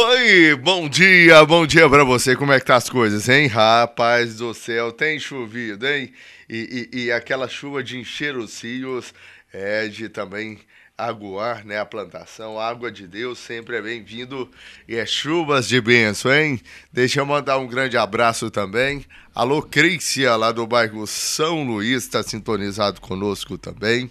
Oi, bom dia pra você. Como é que tá as coisas, hein? Rapaz do céu, tem chovido, hein? E aquela chuva de encher os rios, de também aguar, né, a plantação. A água de Deus sempre é bem-vindo e é chuvas de bênção, hein? Deixa eu mandar um grande abraço também. Alô, Crícia, lá do bairro São Luís, tá sintonizado conosco também.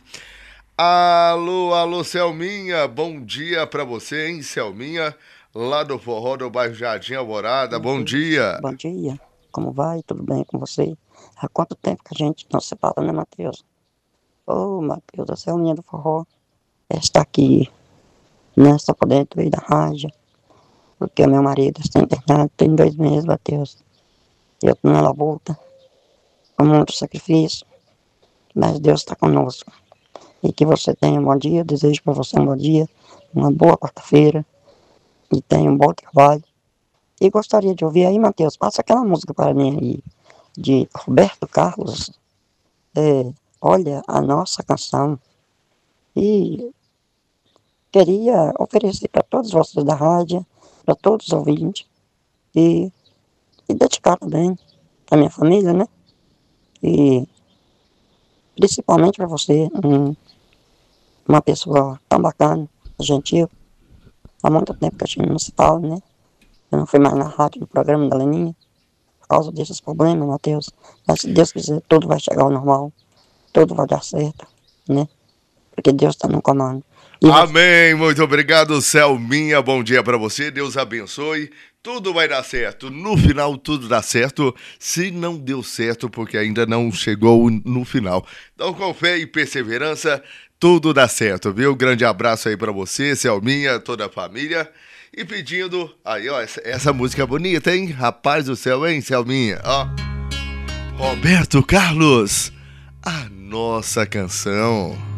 Alô, Selminha, bom dia pra você, hein, Selminha? Lá do Forró do bairro Jardim Alvorada, bom Matheus, dia. bom dia. Como vai? Tudo bem com você? Há quanto tempo que a gente não se fala, né, Matheus? Ô, Matheus, a Selminha do Forró está aqui, né? Só por dentro aí da rádio, porque meu marido está internado tem 2 meses, Matheus. E eu tô na labuta, com muito sacrifício, mas Deus está conosco. E que você tenha um bom dia, desejo para você um bom dia, uma boa quarta-feira, e tenha um bom trabalho. E gostaria de ouvir aí, Matheus, passa aquela música para mim aí, de Roberto Carlos, olha a nossa canção. E queria oferecer para todos vocês da rádio, para todos os ouvintes, e, e dedicar também para minha família, né? E principalmente para você, uma pessoa tão bacana, gentil. Há muito tempo que a gente não se fala, né? Eu não fui mais na rádio, no programa da Leninha, por causa desses problemas, Matheus. Mas se Deus quiser, tudo vai chegar ao normal, tudo vai dar certo, né? Porque Deus está no comando. E você, Amém, muito obrigado, Selminha, bom dia pra você, Deus abençoe. Tudo vai dar certo, no final tudo dá certo, se não deu certo porque ainda não chegou no final. Então com fé e perseverança, tudo dá certo, viu? Grande abraço aí pra você, Selminha, toda a família. E pedindo, aí ó, essa música é bonita, hein? Rapaz do céu, hein, Selminha? Ó, Roberto Carlos, a nossa canção.